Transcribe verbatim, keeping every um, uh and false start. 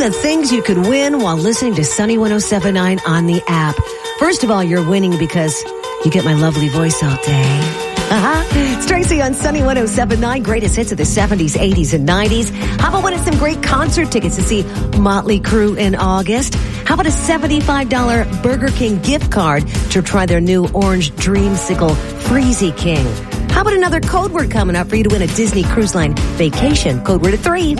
the things you could win while listening to Sunny one oh seven point nine on the app. First of all, you're winning because you get my lovely voice all day. Uh-huh. It's Tracy on Sunny one oh seven point nine. Greatest hits of the seventies, eighties, and nineties. How about winning some great concert tickets to see Motley Crue in August? How about a seventy-five dollars Burger King gift card to try their new orange Dreamsicle Freezy King? How about another code word coming up for you to win a Disney Cruise Line vacation? Code word at three.